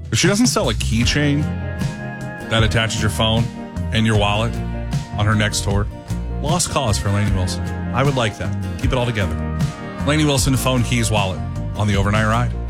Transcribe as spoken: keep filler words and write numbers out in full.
If she doesn't sell a keychain that attaches your phone and your wallet on her next tour, lost cause for Lainey Wilson. I would like that. Keep it all together. Lainey Wilson, phone, keys, wallet on the overnight ride.